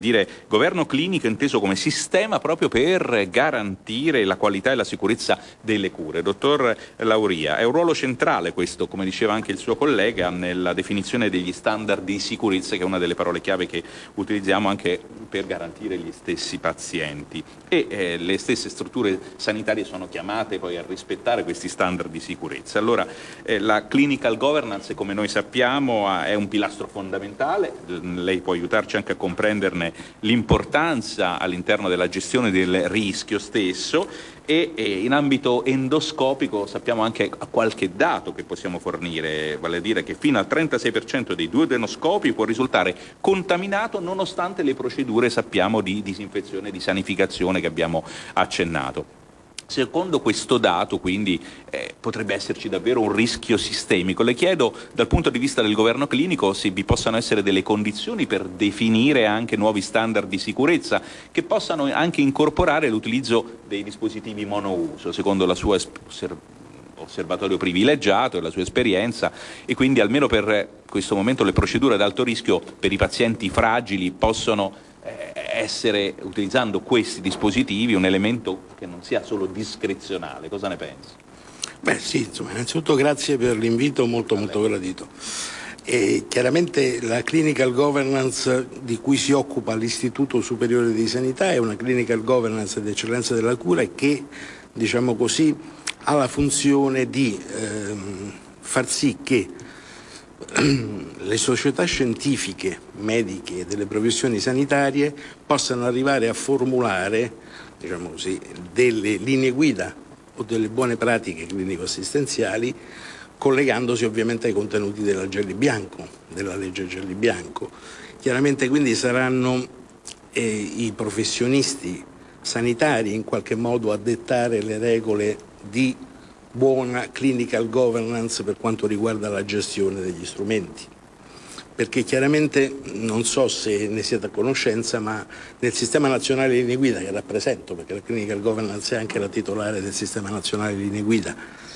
dire governo clinico inteso come sistema proprio per garantire la qualità e la sicurezza delle cure. Dottor Lauria, è un ruolo centrale questo, come diceva anche il suo collega, nella definizione degli standard di sicurezza, che è una delle parole chiave che utilizziamo anche per garantire gli stessi pazienti, e le stesse strutture sanitarie sono chiamate poi a rispettare questi standard di sicurezza. Allora la clinical governance, come noi sappiamo, è un pilastro fondamentale. Lei può aiutarci anche a comprenderne l'importanza all'interno della gestione del rischio stesso, e in ambito endoscopico sappiamo anche qualche dato che possiamo fornire, vale a dire che fino al 36% dei duodenoscopi può risultare contaminato nonostante le procedure, sappiamo, di disinfezione e di sanificazione che abbiamo accennato. Secondo questo dato, quindi, potrebbe esserci davvero un rischio sistemico. Le chiedo, dal punto di vista del governo clinico, se vi possano essere delle condizioni per definire anche nuovi standard di sicurezza che possano anche incorporare l'utilizzo dei dispositivi monouso, secondo la sua osservatorio privilegiato e la sua esperienza, e quindi almeno per questo momento le procedure ad alto rischio per i pazienti fragili possono essere, utilizzando questi dispositivi, un elemento che non sia solo discrezionale. Cosa ne pensi? Beh sì, insomma, innanzitutto grazie per l'invito molto gradito. E chiaramente la clinical governance di cui si occupa l'Istituto Superiore di Sanità è una clinical governance di eccellenza della cura che, diciamo così, ha la funzione di far sì che le società scientifiche, mediche e delle professioni sanitarie possano arrivare a formulare, diciamo così, delle linee guida o delle buone pratiche clinico-assistenziali, collegandosi ovviamente ai contenuti della legge Gelli Bianco. Chiaramente quindi saranno i professionisti sanitari in qualche modo a dettare le regole di buona clinical governance per quanto riguarda la gestione degli strumenti, perché chiaramente, non so se ne siete a conoscenza, ma nel Sistema Nazionale di Linee Guida, che rappresento, perché la clinical governance è anche la titolare del Sistema Nazionale di Linee Guida,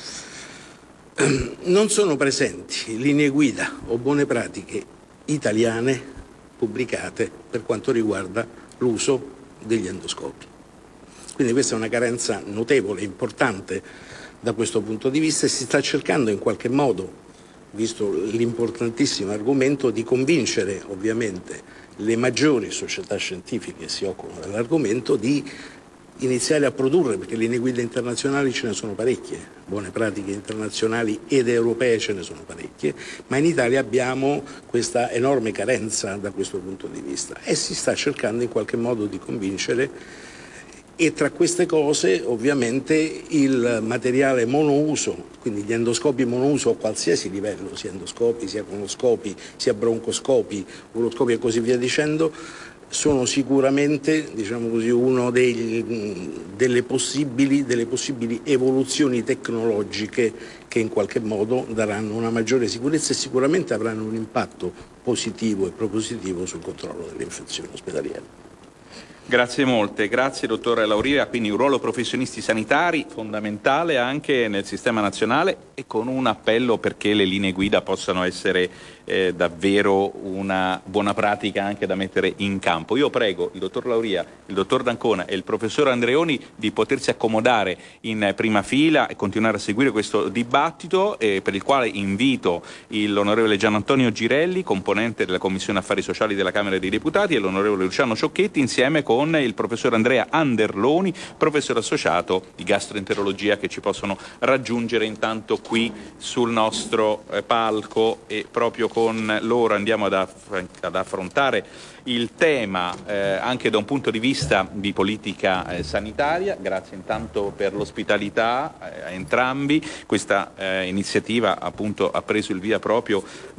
non sono presenti linee guida o buone pratiche italiane pubblicate per quanto riguarda l'uso degli endoscopi. Quindi questa è una carenza notevole, importante da questo punto di vista, e si sta cercando in qualche modo, visto l'importantissimo argomento, di convincere ovviamente le maggiori società scientifiche che si occupano dell'argomento di iniziare a produrre, perché linee guida internazionali ce ne sono parecchie, buone pratiche internazionali ed europee ce ne sono parecchie, ma in Italia abbiamo questa enorme carenza da questo punto di vista e si sta cercando in qualche modo di convincere. E tra queste cose ovviamente il materiale monouso, quindi gli endoscopi monouso a qualsiasi livello, sia endoscopi, sia conoscopi, sia broncoscopi, uroscopi e così via dicendo, sono sicuramente, diciamo così, uno delle possibili evoluzioni tecnologiche che in qualche modo daranno una maggiore sicurezza e sicuramente avranno un impatto positivo e propositivo sul controllo delle infezioni ospedaliere. Grazie molte, grazie dottor Lauria. Quindi un ruolo professionisti sanitari fondamentale anche nel sistema nazionale, e con un appello perché le linee guida possano essere davvero una buona pratica anche da mettere in campo. Io prego il dottor Lauria, il dottor D'Ancona e il professor Andreoni di potersi accomodare in prima fila e continuare a seguire questo dibattito, per il quale invito l'onorevole Gian Antonio Girelli, componente della Commissione Affari Sociali della Camera dei Deputati, e l'onorevole Luciano Ciocchetti, insieme con il professor Andrea Anderloni, professore associato di gastroenterologia, che ci possono raggiungere intanto qui sul nostro palco, e proprio con loro andiamo ad affrontare il tema anche da un punto di vista di politica sanitaria. Grazie intanto per l'ospitalità a entrambi. Questa iniziativa appunto ha preso il via proprio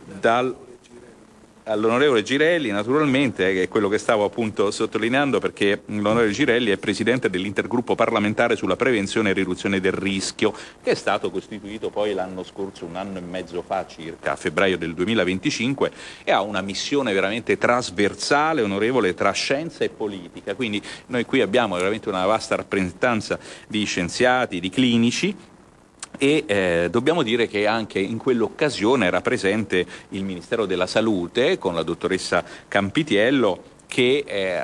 all'onorevole Girelli, naturalmente, è quello che stavo appunto sottolineando, perché l'onorevole Girelli è presidente dell'intergruppo parlamentare sulla prevenzione e riduzione del rischio, che è stato costituito poi l'anno scorso, un anno e mezzo fa circa, a febbraio del 2025, e ha una missione veramente trasversale, onorevole, tra scienza e politica. Quindi noi qui abbiamo veramente una vasta rappresentanza di scienziati, di clinici, e dobbiamo dire che anche in quell'occasione era presente il Ministero della Salute con la dottoressa Campitiello, che